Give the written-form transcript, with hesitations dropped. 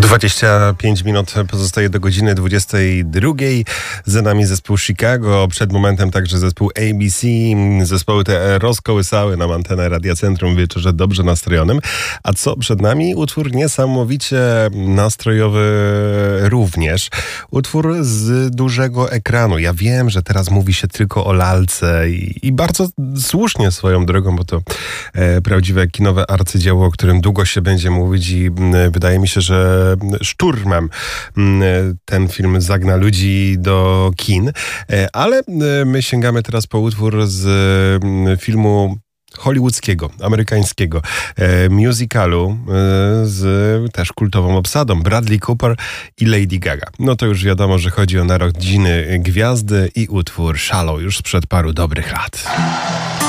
25 minut pozostaje do godziny 22. Za nami zespół Chicago, przed momentem także zespół ABC. Zespoły te rozkołysały nam antenę Radia Centrum w wieczorze dobrze nastrojonym. A co przed nami? Utwór niesamowicie nastrojowy również. Utwór z dużego ekranu. Ja wiem, że teraz mówi się tylko o lalce i bardzo słusznie swoją drogą, bo to prawdziwe kinowe arcydzieło, o którym długo się będzie mówić i wydaje mi się, że szturmem ten film zagna ludzi do kin. Ale my sięgamy teraz po utwór z filmu hollywoodzkiego, amerykańskiego musicalu z też kultową obsadą Bradley Cooper i Lady Gaga. No to już wiadomo, że chodzi o narodziny gwiazdy i utwór Shallow już sprzed paru dobrych lat.